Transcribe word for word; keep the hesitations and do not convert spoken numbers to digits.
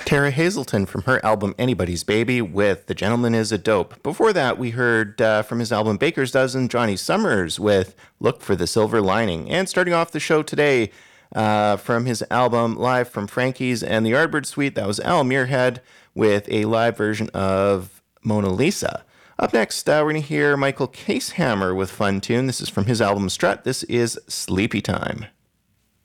Tara Hazelton from her album Anybody's Baby with The Gentleman is a Dope. Before that, we heard uh, from his album Baker's Dozen, Johnny Summers with Look for the Silver Lining. And starting off the show today, uh, from his album Live from Frankie's and the Yardbird Suite, that was Al Muirhead with a live version of Mona Lisa. Up next, uh, we're going to hear Michael Casehammer with Fun Tune. This is from his album Strut. This is Sleepy Time.